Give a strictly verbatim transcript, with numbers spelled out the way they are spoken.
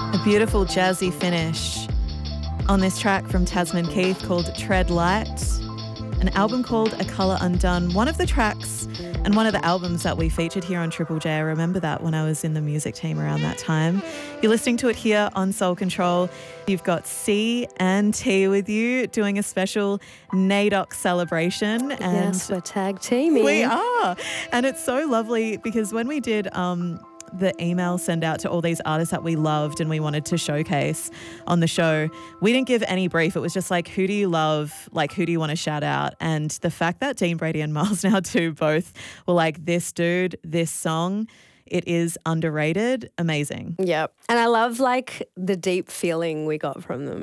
A beautiful jazzy finish on this track from Tasman Keith called Tread Light, an album called A Colour Undone. One of the tracks and one of the albums that we featured here on Triple J. I remember that when I was in the music team around that time. You're listening to it here on Soul Control. You've got C and T with you doing a special NAIDOC celebration. And yes, we're tag teaming. We are. And it's so lovely because when we did um, the email send out to all these artists that we loved and we wanted to showcase on the show, we didn't give any brief. It was just like, who do you love? Like, who do you want to shout out? And the fact that Dean Brady and Miles Now too both were like, this dude, this song, it is underrated, amazing. Yep. And I love like the deep feeling we got from them.